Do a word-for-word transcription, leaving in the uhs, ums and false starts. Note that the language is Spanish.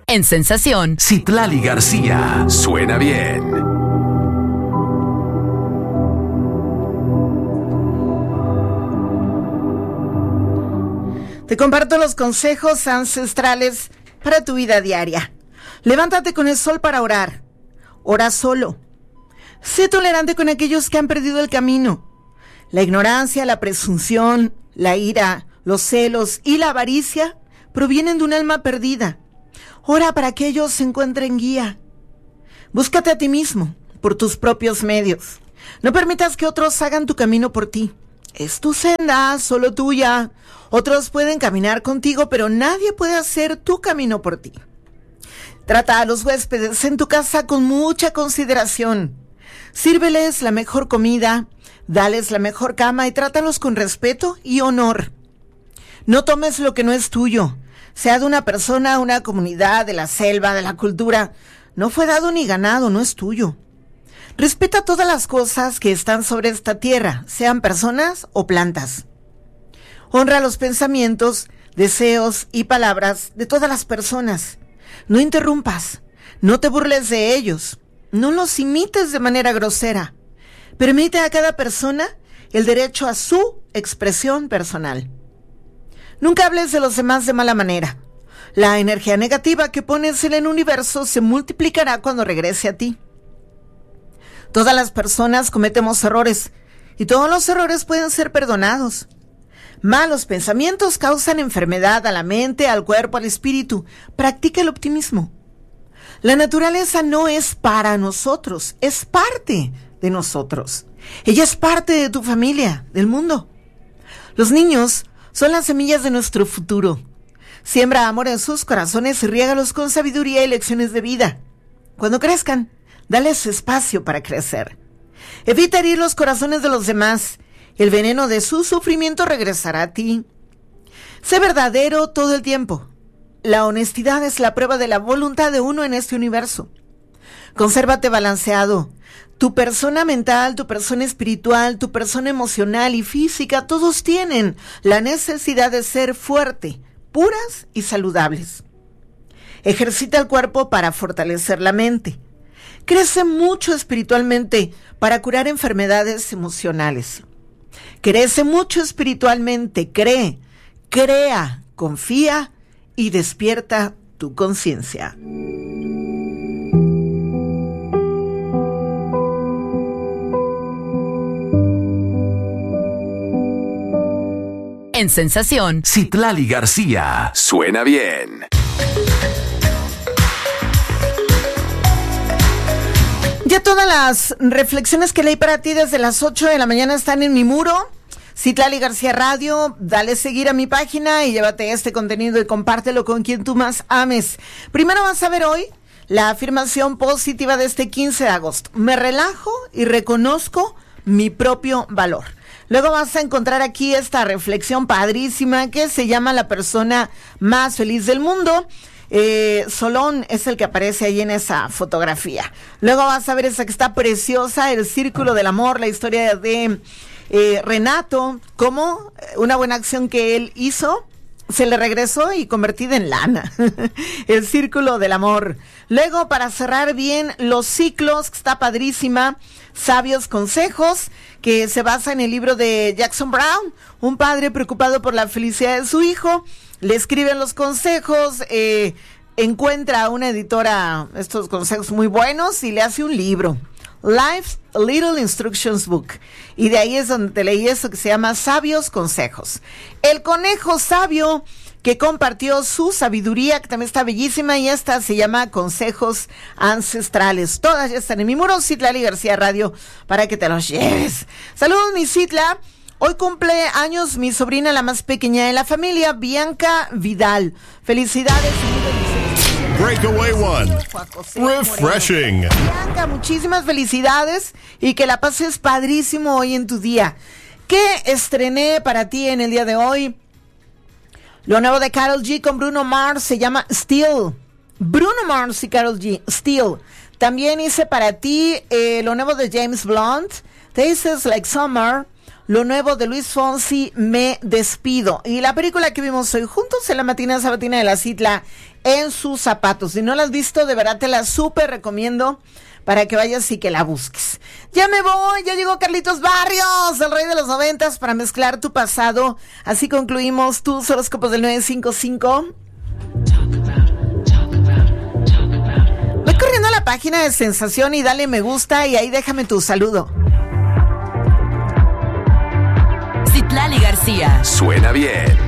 En Sensación, Citlali García. Suena bien. Te comparto los consejos ancestrales para tu vida diaria. Levántate con el sol para orar. Ora solo. Sé tolerante con aquellos que han perdido el camino. La ignorancia, la presunción, la ira, los celos y la avaricia provienen de un alma perdida. Ora para que ellos se encuentren guía. Búscate a ti mismo por tus propios medios. No permitas que otros hagan tu camino por ti. Es tu senda, solo tuya. Otros pueden caminar contigo, pero nadie puede hacer tu camino por ti. Trata a los huéspedes en tu casa con mucha consideración. Sírveles la mejor comida, dales la mejor cama y trátalos con respeto y honor. No tomes lo que no es tuyo, sea de una persona, una comunidad, de la selva, de la cultura. No fue dado ni ganado, no es tuyo. Respeta todas las cosas que están sobre esta tierra, sean personas o plantas. Honra los pensamientos, deseos y palabras de todas las personas. No interrumpas, no te burles de ellos, no los imites de manera grosera. Permite a cada persona el derecho a su expresión personal. Nunca hables de los demás de mala manera. La energía negativa que pones en el universo se multiplicará cuando regrese a ti. Todas las personas cometemos errores y todos los errores pueden ser perdonados. Malos pensamientos causan enfermedad a la mente, al cuerpo, al espíritu. Practica el optimismo. La naturaleza no es para nosotros, es parte de nosotros. Ella es parte de tu familia, del mundo. Los niños son las semillas de nuestro futuro. Siembra amor en sus corazones y riégalos con sabiduría y lecciones de vida. Cuando crezcan, dales espacio para crecer. Evita herir los corazones de los demás. El veneno de su sufrimiento regresará a ti. Sé verdadero todo el tiempo. La honestidad es la prueba de la voluntad de uno en este universo. Consérvate balanceado. Tu persona mental, tu persona espiritual, tu persona emocional y física, todos tienen la necesidad de ser fuerte, puras y saludables. Ejercita el cuerpo para fortalecer la mente. Crece mucho espiritualmente para curar enfermedades emocionales. Crece mucho espiritualmente, cree, crea, confía y despierta tu conciencia. En Sensación, Citlali García. Suena bien. Ya todas las reflexiones que leí para ti desde las ocho de la mañana están en mi muro. Citlali García Radio, dale seguir a mi página y llévate este contenido y compártelo con quien tú más ames. Primero vas a ver hoy la afirmación positiva de este quince de agosto. Me relajo y reconozco mi propio valor. Luego vas a encontrar aquí esta reflexión padrísima que se llama La persona más feliz del mundo. Eh, Solón es el que aparece ahí en esa fotografía. Luego vas a ver esa que está preciosa, El Círculo del Amor, la historia de eh, Renato, cómo una buena acción que él hizo se le regresó y convertida en lana. El Círculo del Amor. Luego, para cerrar bien los ciclos, que está padrísima, Sabios Consejos, que se basa en el libro de Jackson Brown, un padre preocupado por la felicidad de su hijo. Le escriben los consejos, eh, encuentra a una editora estos consejos muy buenos y le hace un libro. Life's Little Instructions Book. Y de ahí es donde te leí eso que se llama Sabios Consejos. El conejo sabio que compartió su sabiduría, que también está bellísima, y esta se llama Consejos Ancestrales. Todas ya están en mi muro, Citlali García Radio, para que te los lleves. Saludos, mi Citla. Hoy cumple años mi sobrina, la más pequeña de la familia, Bianca Vidal. Felicidades. Breakaway One. Refreshing. Bianca, muchísimas felicidades y que la pases padrísimo hoy en tu día. ¿Qué estrené para ti en el día de hoy? Lo nuevo de Karol G con Bruno Mars se llama Still. Bruno Mars y Karol G, Still. También hice para ti eh, lo nuevo de James Blunt, Tastes Like Summer. Lo nuevo de Luis Fonsi, Me Despido. Y la película que vimos hoy juntos en la matina sabatina de la Citla en sus zapatos. Si no la has visto, de verdad te la súper recomiendo para que vayas y que la busques. Ya me voy, ya llegó Carlitos Barrios, el rey de los noventas, para mezclar tu pasado. Así concluimos tus horóscopos del nueve cinco cinco. Ve corriendo a la página de Sensación y dale me gusta y ahí déjame tu saludo. Citlali García. Suena bien.